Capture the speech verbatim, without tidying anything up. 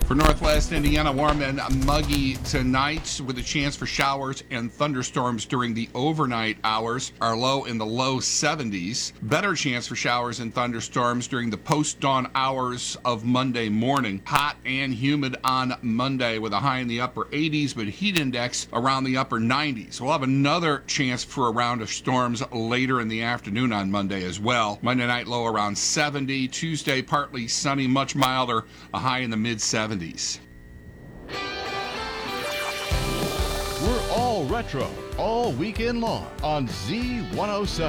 For Northwest Indiana, warm and muggy tonight with a chance for showers and thunderstorms during the overnight hours. Our low in the low seventies. Better chance for showers and thunderstorms during the post-dawn hours of Monday morning. Hot and humid on Monday with a high in the upper eighties, but heat index around the upper nineties. We'll have another chance for a round of storms later in the afternoon on Monday as well. Monday night low around seventy. Tuesday partly sunny, much milder, a high in the mid seventies. We're all retro all weekend long on Z one oh seven.